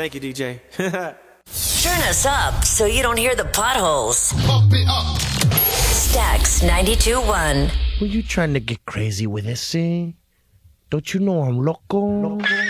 Thank you, DJ. Turn us up so you don't hear the potholes. Pump it up. Stax 92.1. Were you trying to get crazy with this, eh? Don't you know I'm loco?